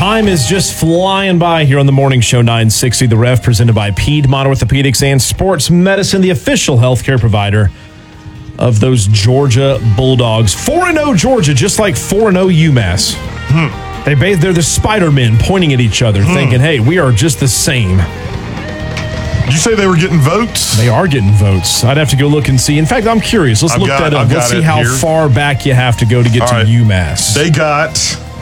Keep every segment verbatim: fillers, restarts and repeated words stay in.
Time is just flying by here on the Morning Show nine sixty. The Rev, presented by Piedmont Orthopedics and Sports Medicine, the official healthcare provider of those Georgia Bulldogs. four and oh Georgia, just like four and oh UMass. Hmm. They bathe, they're the Spider-Men pointing at each other, hmm. thinking, hey, we are just the same. Did you say they were getting votes? They are getting votes. I'd have to go look and see. In fact, I'm curious. Let's I've look got, that up. I've Let's see how here. far back you have to go to get All to right. UMass. They got,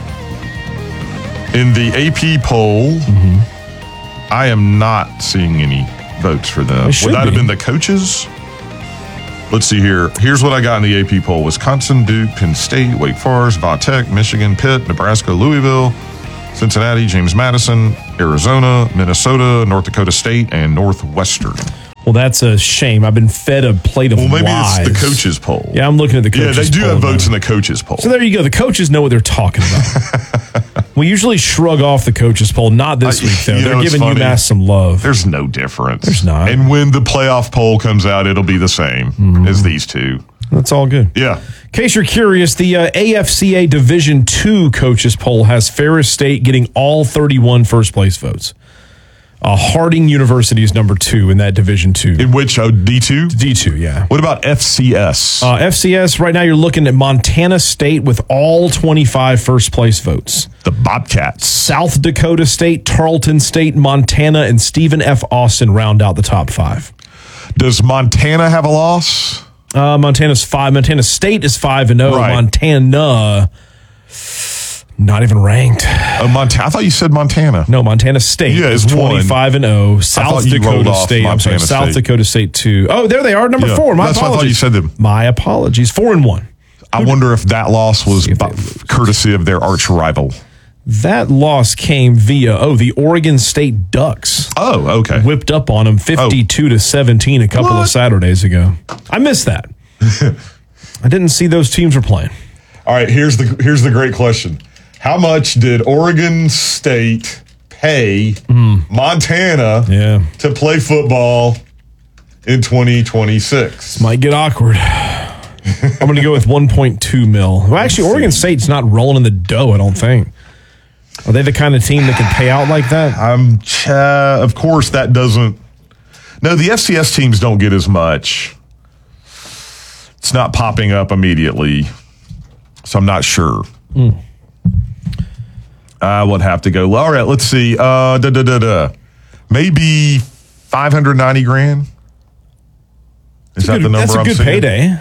in the A P poll, mm-hmm. I am not seeing any votes for them. Would that be. have been the coaches? Let's see here. Here's what I got in the A P poll. Wisconsin, Duke, Penn State, Wake Forest, Va Tech, Michigan, Pitt, Nebraska, Louisville, Cincinnati, James Madison, Arizona, Minnesota, North Dakota State, and Northwestern. Well, that's a shame. I've been fed a plate of Well, maybe lies. it's the coaches poll. Yeah, I'm looking at the coaches poll. Yeah, they do poll have votes now. in the coaches poll. So there you go. The coaches know what they're talking about. We usually shrug off the coaches poll. Not this I, week, though. You know, they're giving funny. UMass some love. There's no difference. There's not. And when the playoff poll comes out, it'll be the same mm-hmm. as these two. That's all good. Yeah. In case you're curious, the uh, A F C A Division two coaches poll has Ferris State getting all thirty-one first place votes. Uh, Harding University is number two in that Division two. In which, oh, D two? D two, yeah. What about F C S? Uh, F C S, right now you're looking at Montana State with all twenty-five first place votes. The Bobcats. South Dakota State, Tarleton State, Montana, and Stephen F. Austin round out the top five. Does Montana have a loss? Uh, Montana's five. Montana State is five and zero. Right. Montana, not even ranked. Uh, Montana. I thought you said Montana. No, Montana State yeah, is twenty-five and zero. South Dakota State. I'm sorry, South State. Dakota State two. Oh, there they are, number yeah, four. My that's apologies. Why I thought you said them. My apologies. Four and one. I wonder if that loss was b- courtesy of their arch rival. That loss came via, oh, the Oregon State Ducks. Oh, okay. Whipped up on them fifty-two to seventeen a couple What? of Saturdays ago. I missed that. I didn't see those teams were playing. All right, here's the here's the great question. How much did Oregon State pay mm. Montana yeah. to play football in twenty twenty-six? This might get awkward. I'm going to go with one point two mil. Well, actually, Oregon State's not rolling in the dough, I don't think. Are they the kind of team that can pay out like that? I'm, uh, of course, that doesn't. No, the F C S teams don't get as much. It's not popping up immediately, so I'm not sure. Mm. I would have to go. All right, let's see. Uh, da, da, da, da. Maybe five hundred ninety grand. Is that good, the number that's a I'm good seeing? Payday.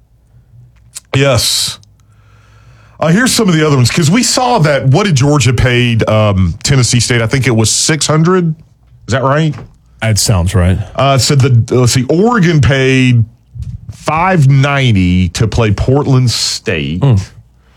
Yes. Uh, here's some of the other ones, because we saw that. What did Georgia paid um, Tennessee State? I think it was six hundred. Is that right? That sounds right. Uh, so the let's see, Oregon paid five ninety to play Portland State. Mm.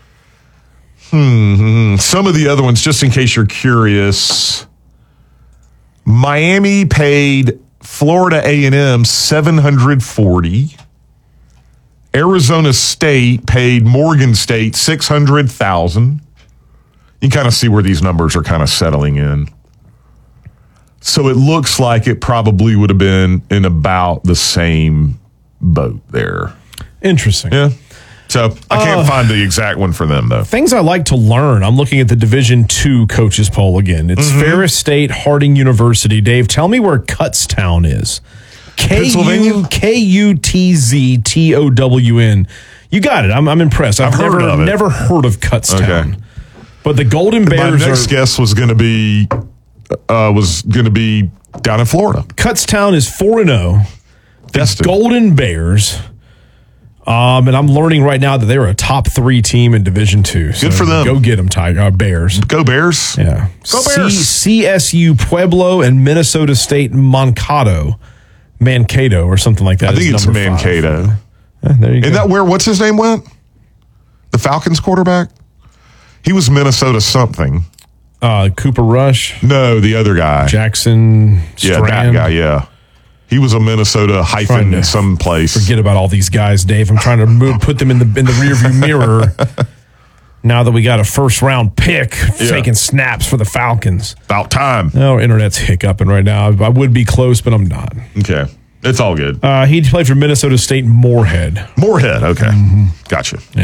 Hmm. Some of the other ones, just in case you're curious, Miami paid Florida A and M seven hundred forty. Arizona State paid Morgan State six hundred thousand. You can kind of see where these numbers are kind of settling in. So it looks like it probably would have been in about the same boat there. Interesting. Yeah. So I can't uh, find the exact one for them, though. Things I like to learn. I'm looking at the Division two coaches poll again. It's mm-hmm. Ferris State, Harding University. Dave, tell me where Kutztown is. K U K U T Z T O W N. You got it. I'm I'm impressed. I've, I've never heard of it. never heard of Kutztown. Okay. But the Golden Bears. My next are, guess was going to be uh, was going to be down in Florida. Kutztown is four and zero. The Destin. Golden Bears. Um, and I'm learning right now that they're a top three team in Division Two. So good for them. Go get them, Tiger uh, Bears. Go Bears. Yeah. Go Bears. C- C S U Pueblo and Minnesota State Mankato. Mankato or something like that. I think it's Mankato. Eh, there you Isn't go. that where, what's his name went? The Falcons quarterback? He was Minnesota something. Uh, Cooper Rush. No, the other guy. Jackson Strand. Yeah, that guy, yeah. He was a Minnesota hyphen in some place. Forget about all these guys, Dave. I'm trying to move, put them in the in the rearview mirror. Now that we got a first round pick yeah. taking snaps for the Falcons. About time. Oh, internet's hiccuping right now. I would be close, but I'm not. Okay. It's all good. Uh, he played for Minnesota State Moorhead. Moorhead, okay. Mm-hmm. Gotcha. Anyway.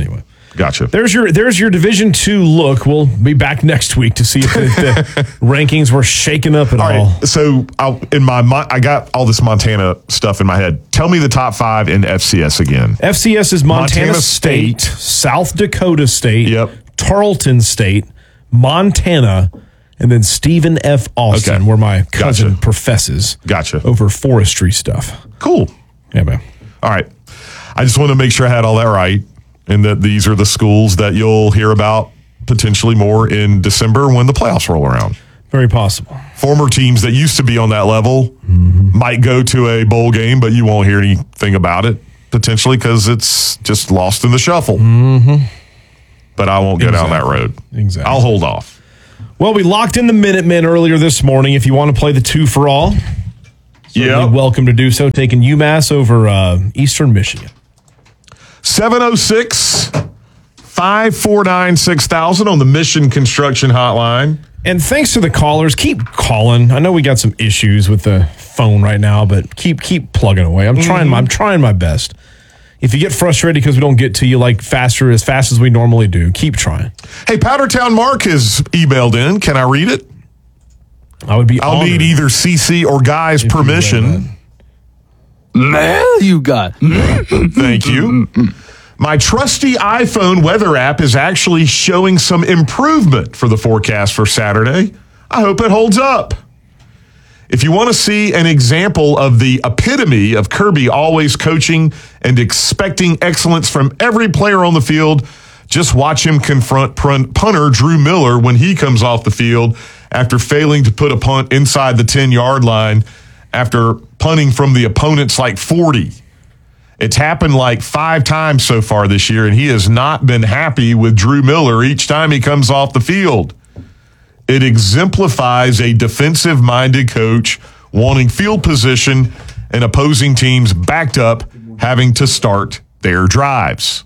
Gotcha. There's your there's your Division Two look. We'll be back next week to see if the, the rankings were shaken up at all. All right, so I'll, in my I got all this Montana stuff in my head. Tell me the top five in F C S again. F C S is Montana, Montana State, State, South Dakota State, Yep. Tarleton State, Montana, and then Stephen F. Austin, Okay. where my cousin Gotcha. professes. Gotcha. Over forestry stuff. Cool. Yeah, man. All right. I just wanted to make sure I had all that right, and that these are the schools that you'll hear about potentially more in December when the playoffs roll around. Very possible. Former teams that used to be on that level mm-hmm. might go to a bowl game, but you won't hear anything about it potentially because it's just lost in the shuffle. Mm-hmm. But I won't get Exactly. down that road. Exactly. I'll hold off. Well, we locked in the Minutemen earlier this morning. If you want to play the two for all, yeah, welcome to do so. Taking UMass over uh, Eastern Michigan. seven oh six, five four nine, six thousand on the Mission Construction Hotline. And thanks to the callers. Keep calling. I know we got some issues with the phone right now, but keep keep plugging away. I'm mm-hmm. trying my I'm trying my best. If you get frustrated because we don't get to you like faster as fast as we normally do, keep trying. Hey, Powdertown Mark has emailed in. Can I read it? I would be I'll honored need either C C or Guy's permission. Man, you got. Thank you. My trusty iPhone weather app is actually showing some improvement for the forecast for Saturday. I hope it holds up. If you want to see an example of the epitome of Kirby always coaching and expecting excellence from every player on the field, just watch him confront punter Drew Miller when he comes off the field after failing to put a punt inside the ten-yard line after punting from the opponent's like forty. It's happened like five times so far this year, and he has not been happy with Drew Miller each time he comes off the field. It exemplifies a defensive-minded coach wanting field position and opposing teams backed up, having to start their drives.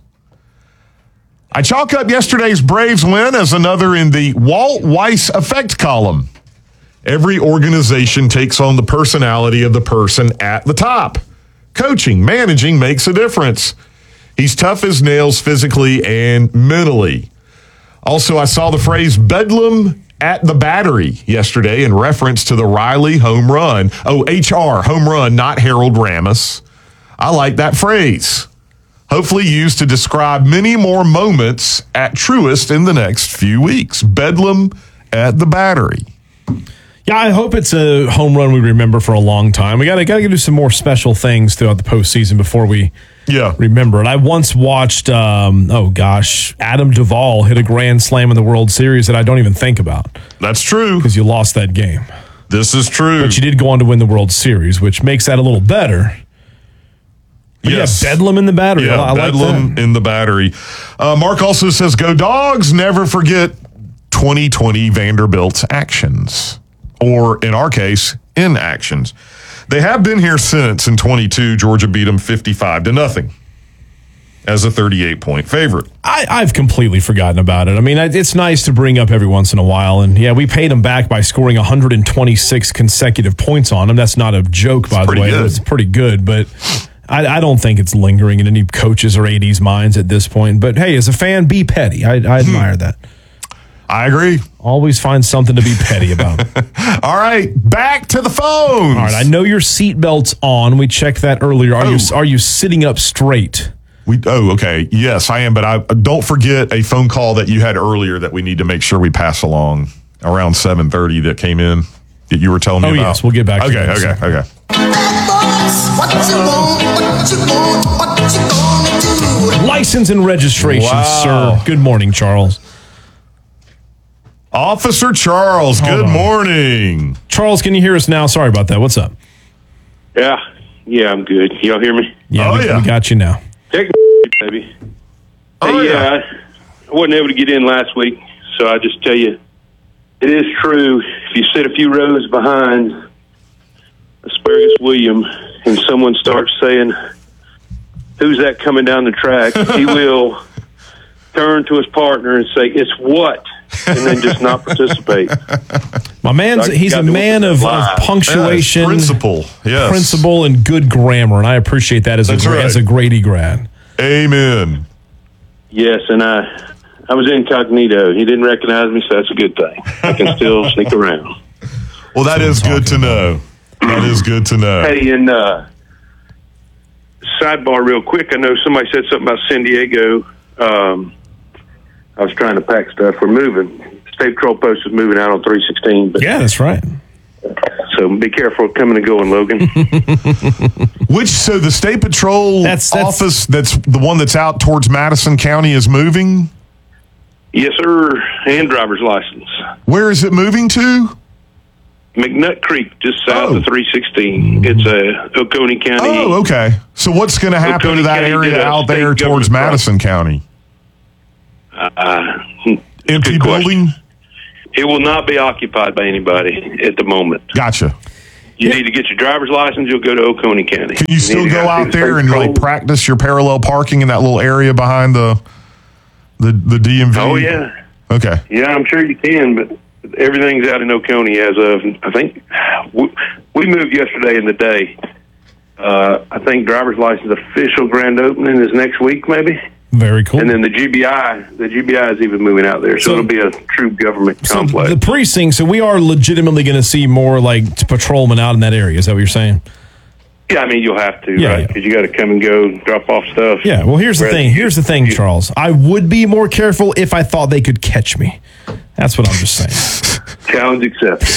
I chalk up yesterday's Braves win as another in the Walt Weiss effect column. Every organization takes on the personality of the person at the top. Coaching, managing makes a difference. He's tough as nails physically and mentally. Also, I saw the phrase bedlam at the Battery yesterday in reference to the Riley home run. Oh, H R, home run, not Harold Ramis. I like that phrase. Hopefully used to describe many more moments at Truist in the next few weeks. Bedlam at the Battery. Yeah, I hope it's a home run we remember for a long time. We got to got to do some more special things throughout the postseason before we yeah. remember it. I once watched, um, oh gosh, Adam Duvall hit a grand slam in the World Series that I don't even think about. That's true. Because you lost that game. This is true. But you did go on to win the World Series, which makes that a little better. But yes. Yeah, Bedlam in the Battery. Yeah, I, I Bedlam like that. in the Battery. Uh, Mark also says, go Dogs, never forget twenty twenty Vanderbilt's actions. Or, in our case, inactions. They have been here since. In twenty-two, Georgia beat them fifty-five to nothing as a thirty-eight point favorite. I, I've completely forgotten about it. I mean, it's nice to bring up every once in a while. And, yeah, we paid them back by scoring one hundred twenty-six consecutive points on them. That's not a joke, by it's the way. Good. It's pretty good. But I, I don't think it's lingering in any coaches or A Ds' minds at this point. But, hey, as a fan, be petty. I, I admire that. I agree. Always find something to be petty about. All right, back to the phones. All right, I know your seatbelt's on. We checked that earlier. Are oh. you are you sitting up straight? We oh okay yes I am, but I don't forget a phone call that you had earlier that we need to make sure we pass along around seven thirty that came in that you were telling me oh, about. Oh yes, we'll get back. Okay, to that okay, okay, okay. License and registration, wow. sir. Good morning, Charles. Officer Charles, Hold good on. morning. Charles, can you hear us now? Sorry about that. What's up? Yeah, yeah, I'm good. Y'all hear me? Yeah, oh, we, yeah. we got you now. Take baby. Oh, hey, yeah. yeah, I wasn't able to get in last week, so I just tell you, it is true. If you sit a few rows behind Asparagus William and someone starts saying, "Who's that coming down the track?" he will turn to his partner and say, "It's what?" and then just not participate. My man's he's a man of, of punctuation, yes, principle, yes. principle, and good grammar, and I appreciate that as That's a right. as a Grady grad. Amen. Yes, and I I was incognito. He didn't recognize me, so that's a good thing. I can still sneak around. Well, that is good to know. That is good to know. Hey, and uh, sidebar real quick, I know somebody said something about San Diego. Um, I was trying to pack stuff. We're moving. State Patrol Post is moving out on three sixteen. But, Yeah, that's right. so be careful coming and going, Logan. Which, so the State Patrol That's- that's- office, that's the one that's out towards Madison County, is moving? Yes, sir. And driver's license. Where is it moving to? McNutt Creek, just south Oh. of three sixteen. It's a Oconee County. Oh, okay. So what's going to happen to Oconee that County area did a out state there towards government Madison County? Uh, Empty good question. building? It will not be occupied by anybody at the moment. Gotcha. You need to get your driver's license. You'll go to Oconee County. Can you still need to go see out the there state and like patrol. practice your parallel parking in that little area behind the the the D M V? Oh yeah, Okay. yeah. I'm sure you can, but everything's out in Oconee as of. I think we, we moved yesterday in the day. Uh, I think driver's license official grand opening is next week, maybe. Very cool. And then the G B I, the G B I is even moving out there, so, So- it'll be a true government so complex. the precinct, so we are legitimately going to see more like patrolmen out in that area. Is that what you're saying? Yeah, I mean you'll have to, Yeah, right? yeah. Because you got to come and go, drop off stuff. Yeah. Well, here's the Whereas thing. you- Here's the thing, you- Charles. I would be more careful if I thought they could catch me. That's what I'm just saying. Challenge accepted.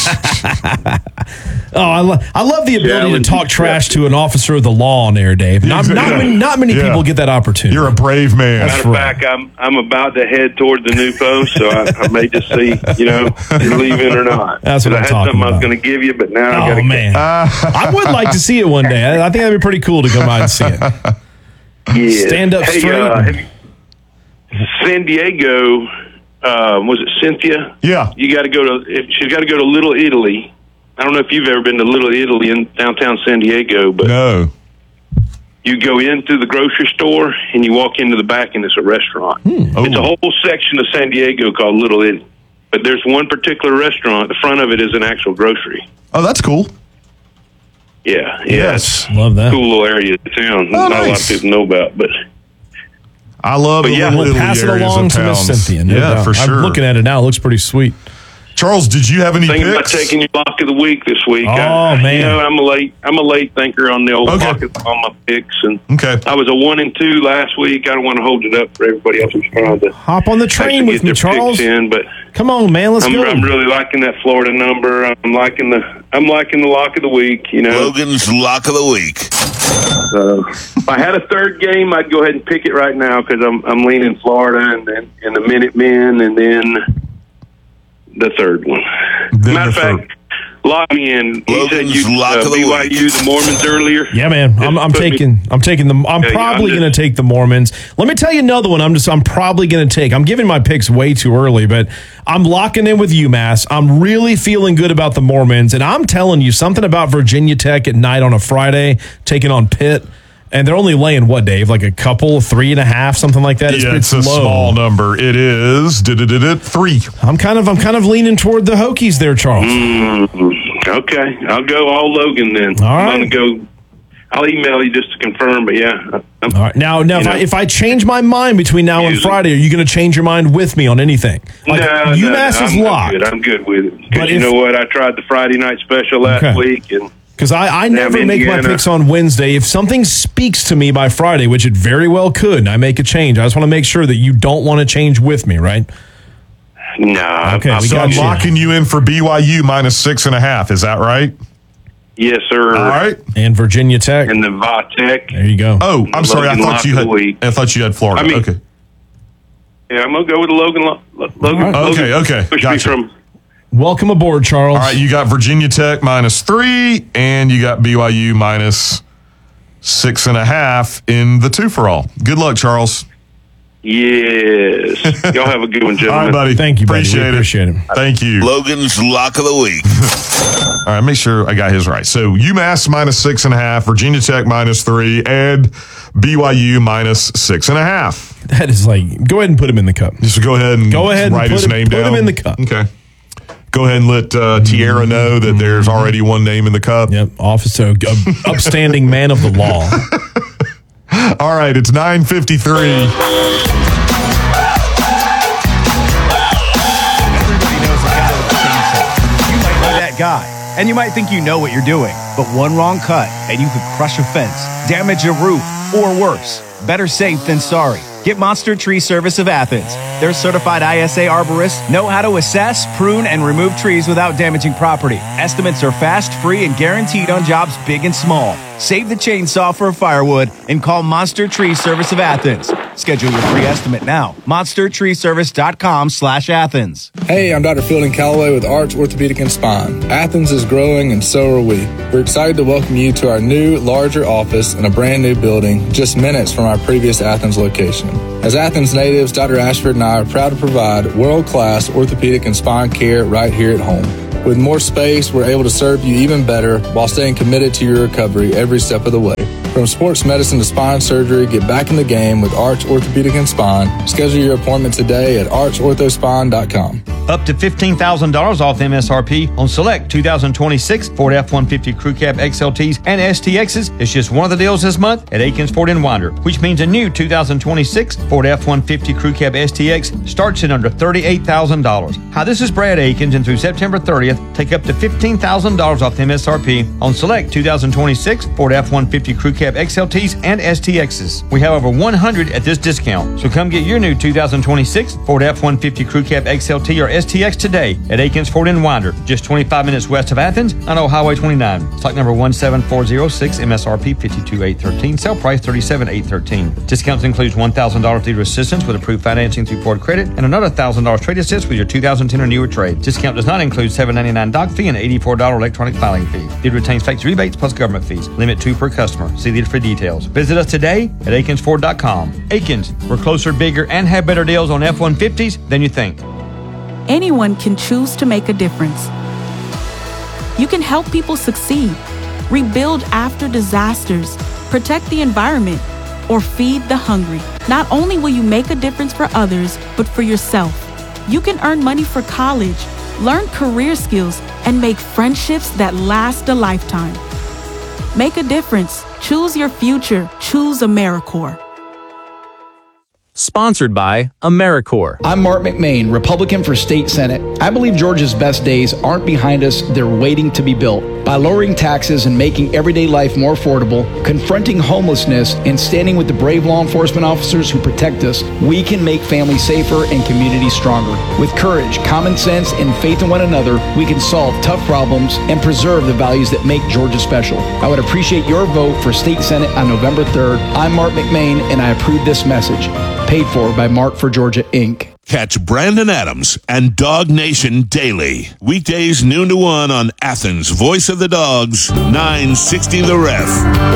Oh, I, lo- I love the ability Challenge to talk trash accepted. to an officer of the law on air, Dave. Not, not, Yeah. many, not many Yeah. people get that opportunity. You're a brave man. Matter of right. fact, I'm I'm about to head toward the new post, so I, I may just see, you know, you're leaving or not. That's what 'Cause I'm I had talking something I about. was going to give you, but now I got Oh to man, I would like to see it one day. I, I think that'd be pretty cool to come by and see it. Yeah. Stand up hey, straight. Uh, have you- San Diego, uh, was it Cynthia? Yeah. You got to go to. If, she's got to go to Little Italy. I don't know if you've ever been to Little Italy in downtown San Diego, but No. you go in through the grocery store and you walk into the back and it's a restaurant. Oh. It's a whole section of San Diego called Little Italy. But there's one particular restaurant. The front of it is an actual grocery. Oh, that's cool. Yeah, yeah. Yes. It's Love a that. cool little area of town. Oh, Not a lot nice. of people know about, but I love But the yeah, little We'll Italy pass it areas along of to Miss towns. Cynthia. No yeah, doubt. for sure. I'm looking at it now. It looks pretty sweet. Charles, did you have any thinking about picks? taking your lock of the week this week. Oh, I, man. You know, I'm a late I'm a late thinker on the old Okay. lock of, on my picks, and Okay. I was a one and two last week. I don't want to hold it up for everybody else who's trying to Hop on the train actually with get me, their Charles. picks in, but Come on, man. Let's I'm, go. I'm really liking that Florida number. I'm liking the I'm liking the lock of the week. You know, Logan's Lock of the Week. so if I had a third game, I'd go ahead and pick it right now because I'm I'm leaning Florida and then and the Minutemen and then the third one. Then Matter of the fact, lock me in. You said Logan's you Lock uh, of the B Y U, the Mormons earlier. Yeah, man. I'm, I'm Put me- taking. I'm taking the. I'm Yeah, yeah, probably I'm going just- to take the Mormons. Let me tell you another one. I'm just. I'm probably going to take. I'm giving my picks way too early, but I'm locking in with UMass. I'm really feeling good about the Mormons, and I'm telling you something about Virginia Tech at night on a Friday, taking on Pitt, and they're only laying what, Dave? Like a couple, three and a half, something like that. Yeah, it's a low. small number. It is did three. I'm kind of. I'm kind of leaning toward the Hokies there, Charles. Mm, okay, I'll go all Logan then. All I'm right. gonna go. I'll email you just to confirm, but yeah. I'm, All right. Now, now, if, You I, know. if I change my mind between now and Usually- Friday, are you going to change your mind with me on anything? Like, no, UMass no, is I'm, locked. I'm good. I'm good with it. But Because you if- know what? I tried the Friday night special last Okay. week, and Because I, I never Damn make my Indiana. picks on Wednesday. If something speaks to me by Friday, which it very well could, and I make a change, I just want to make sure that you don't want to change with me, right? no. Okay, I, I, we So got I'm you. locking you in for B Y U minus six and a half. Is that right? yes, sir. All right. And Virginia Tech. And the Vitek. There you go. Oh, I'm sorry. I Logan thought lock you of had. the week. I thought you had Florida. I mean- okay. Yeah, I'm gonna go with the Logan. Lo- Lo- Logan. right. Logan Okay, okay, Push gotcha. me from. Welcome aboard, Charles. All right. You got Virginia Tech minus three, and you got B Y U minus six and a half in the two for all. Good luck, Charles. Yes. Y'all have a good one, All gentlemen. right, buddy. Thank you, buddy. We Appreciate it. appreciate it. Thank you. Logan's Lock of the Week. All right, make sure I got his right. So UMass minus six and a half, Virginia Tech minus three, and B Y U minus six and a half. That is like, go ahead and put him in the cup. Just go ahead and Go ahead and write put his him- name put down. him in the cup. Okay. Go ahead and let uh, Tierra know that there's already one name in the cup. Yep, officer, uh, upstanding man of the law. All right, it's nine fifty-three. that guy. And you might think you know what you're doing, but one wrong cut and you could crush a fence, damage a roof, or worse. Better safe than sorry. Get Monster Tree Service of Athens. Their certified I S A arborists know how to assess, prune, and remove trees without damaging property. Estimates are fast, free, and guaranteed on jobs big and small. Save the chainsaw for firewood and call Monster Tree Service of Athens. Schedule your free estimate now. monster tree service dot com slash Athens. Hey, I'm Doctor Fielding Calloway with Arch Orthopedic and Spine. Athens is growing and so are we. We're excited to welcome you to our new, larger office in a brand new building just minutes from our previous Athens location. As Athens natives, Doctor Ashford and I are proud to provide world-class orthopedic and spine care right here at home. With more space, we're able to serve you even better while staying committed to your recovery every step of the way. From sports medicine to spine surgery, get back in the game with Arch Orthopedic and Spine. Schedule your appointment today at arch ortho spine dot com. Up to fifteen thousand dollars off M S R P on select two thousand twenty-six Ford F one fifty Crew Cab X L Ts and S T Xs. It's just one of the deals this month at Aikens Ford in Winder, which means a new two thousand twenty-six Ford F one fifty Crew Cab S T X starts at under thirty-eight thousand dollars. Hi, this is Brad Aikens, and through September thirtieth, take up to fifteen thousand dollars off M S R P on select two thousand twenty-six Ford F one fifty Crew Cab X L Ts and S T Xs. We have over one hundred at this discount, so come get your new two thousand twenty-six Ford F one fifty Crew Cab X L T or S T X today at Aikens Ford in Winder, just twenty-five minutes west of Athens on Old Highway twenty-nine. Stock number one seven four zero six, M S R P fifty-two thousand eight hundred thirteen, sale price thirty-seven thousand eight hundred thirteen. Discounts includes one thousand dollars dealer assistance with approved financing through Ford Credit and another one thousand dollars trade assist with your two thousand ten or newer trade. Discount does not include seven dollars and ninety-nine cents doc fee and eighty-four dollars electronic filing fee. Dealer retains factory rebates plus government fees. Limit two per customer. See dealer for details. Visit us today at Aikens Ford dot com. Aikens, we're closer, bigger, and have better deals on F one fifties than you think. Anyone can choose to make a difference. You can help people succeed, rebuild after disasters, protect the environment, or feed the hungry. Not only will you make a difference for others, but for yourself. You can earn money for college, learn career skills, and make friendships that last a lifetime. Make a difference. Choose your future. Choose AmeriCorps. Sponsored by AmeriCorps. I'm Mark McMain, Republican for State Senate. I believe Georgia's best days aren't behind us, they're waiting to be built. By lowering taxes and making everyday life more affordable, confronting homelessness, and standing with the brave law enforcement officers who protect us, we can make families safer and communities stronger. With courage, common sense, and faith in one another, we can solve tough problems and preserve the values that make Georgia special. I would appreciate your vote for State Senate on November third. I'm Mark McMain, and I approve this message. Paid for by Mark for Georgia, Incorporated. Catch Brandon Adams and Dog Nation daily. Weekdays noon to one on Athens' Voice of the Dogs, nine sixty The Ref.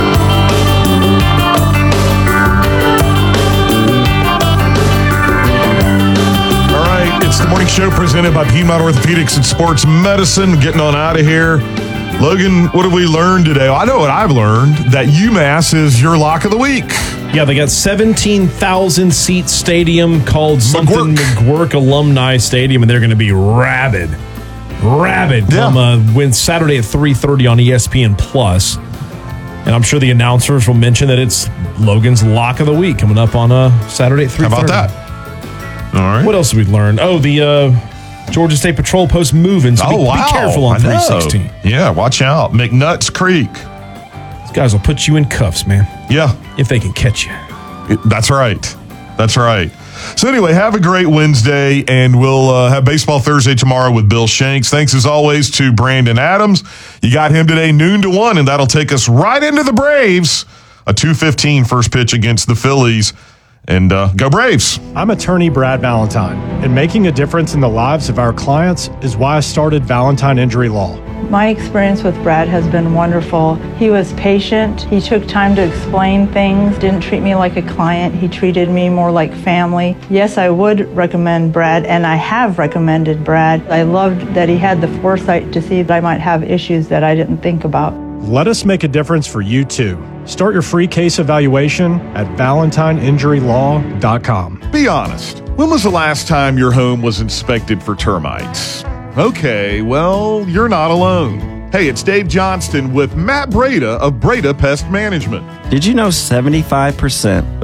All right, it's the morning show presented by Piedmont Orthopedics and Sports Medicine. Getting on out of here. Logan, what have we learned today? I know what I've learned, that UMass is your lock of the week. Yeah, they got seventeen thousand seat stadium called something McGuirk Alumni Stadium, and they're going to be rabid. Rabid Yeah. come uh, win Saturday at three thirty on E S P N Plus. And I'm sure the announcers will mention that it's Logan's lock of the week coming up on uh, Saturday at three thirty. How about that? All right. What else did we learn? Oh, the uh, Georgia State Patrol post moving, so oh, be, wow. be careful on I know. three sixteen. Yeah, watch out. McNutt's Creek. These guys will put you in cuffs, man. Yeah. If they can catch you. It, that's right. That's right. So anyway, have a great Wednesday, and we'll uh, have Baseball Thursday tomorrow with Bill Shanks. Thanks, as always, to Brandon Adams. You got him today noon to one, and that'll take us right into the Braves. A two fifteen first pitch against the Phillies. And uh, go Braves. I'm attorney Brad Valentine, and making a difference in the lives of our clients is why I started Valentine Injury Law. My experience with Brad has been wonderful. He was patient. He took time to explain things, didn't treat me like a client. He treated me more like family. Yes, I would recommend Brad, and I have recommended Brad. I loved that he had the foresight to see that I might have issues that I didn't think about. Let us make a difference for you too. Start your free case evaluation at valentine injury law dot com. Be honest. When was the last time your home was inspected for termites? Okay, well, you're not alone. Hey, it's Dave Johnston with Matt Breda of Breda Pest Management. Did you know seventy-five percent of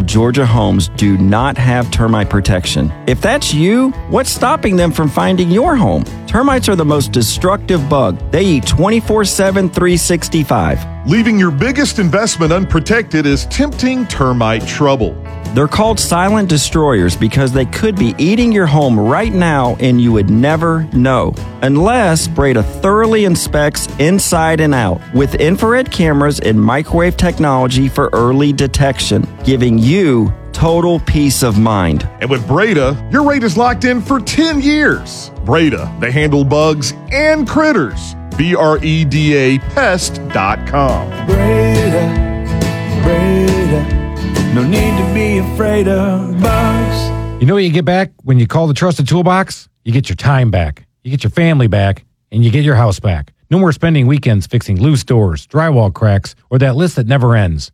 of Georgia homes do not have termite protection. If that's you, what's stopping them from finding your home? Termites are the most destructive bug. They eat twenty-four seven, three sixty-five. Leaving your biggest investment unprotected is tempting termite trouble. They're called silent destroyers because they could be eating your home right now and you would never know. Unless Breda thoroughly inspects inside and out with infrared cameras and microwave technology for early detection, giving you total peace of mind. And with Breda, your rate is locked in for ten years. Breda, they handle bugs and critters. B R E D A pest dot com. Breda, Breda. No need to be afraid of bugs. You know what you get back when you call the Trusted Toolbox? You get your time back, you get your family back, and you get your house back. No more spending weekends fixing loose doors, drywall cracks, or that list that never ends.